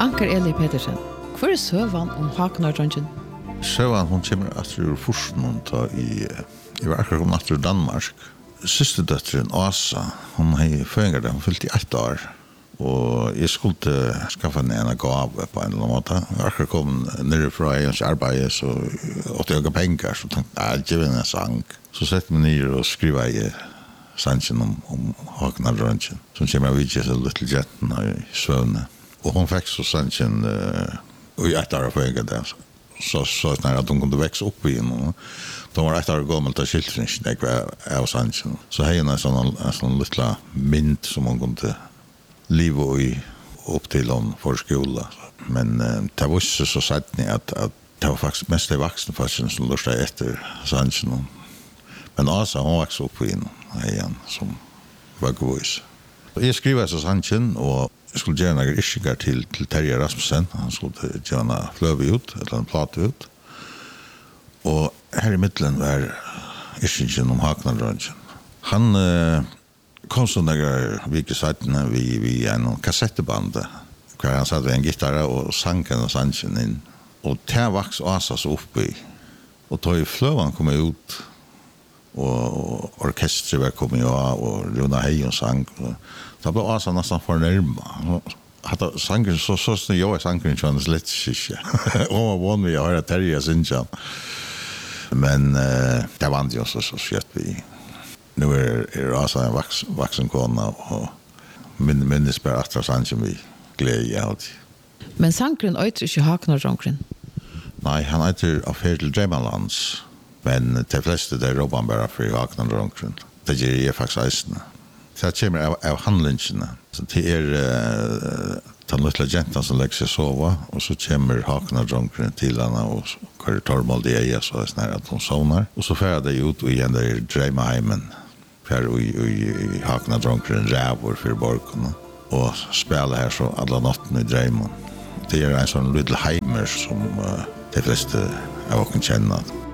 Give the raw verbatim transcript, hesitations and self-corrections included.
Anker Eli Petersen, hvor er søvann om Haknardronjen? Søvann, hun kommer etter ur forsten hun tar i, i var akkurat kom etter Danmark. Siste døtteren, Asa, hun har føringer det, hun fylte i ett år. Og jeg skulle skaffe henne en gave på en eller annen måte. Jeg akkurat kom nere fra ens arbeid, så åtte jeg penger, så tenkte jeg, jeg vil en sang. Så sette meg ned og skrive jeg sangen om, om Haknardronjen, som kommer av vidtje til Little Jetten i Svøvne. Og hun fikk så sangen uh, i ett år føringer det, så så när att hon kunde växa upp igen. De var ett år gammalt och skiltring det var av sanchen. Så här är en sån en sån lilla mint som hon kunde leva i upp till hon förskola. Men det var så så sagt ni att att det var faktiskt mest de vuxna faktiskt som lustade efter sanchen. Men alltså hon växte upp igen igen som var gois. Jag skriver så sanchen och jag skulle gärna ischiga till till Terje Rasmussen. Han skulle gärna flöva ut eller en plata ut. Och här i mitten var ischigen om Haknardronjen. Han eh, kom så några veckor sedan vi vi en kassettband. Kvar han satt en gitarr och sang en sanchen in. Och det vax asas upp i. Och då i flövan kom ut och orkestret var kommit av och Runa Heijon sang. Det blev Asa nästan förnärma. Hade sangen så så så jag är sangen chans lätt sig. Och vad vi har att Terje synja. Men uh, det var ju så så skött vi. Nu är är Asa en vax vaxen kona och min minns bara att sangen vi glädje out. Men sangen öter inte Haknardronjen. Nej, han heter av Fertil Dreamlands. Men de flesta där jobbar bara för Haknardronjen. Det ger ju faktiskt eisne. Så det kommer av, av handlingene. Så det er uh, den lille jenten som legger seg sova, og så kommer Haknardronjen til henne, og kører tormål i eia, så er det snart at hun sovner. Og så fører det ut og igjen der Dreimheimen, for i, i, i Haknardronjen rævor for borgene, og spiller her så alle natten i Dreimen. Det er en sånn lille heimer som uh, de fleste av oss kjenner.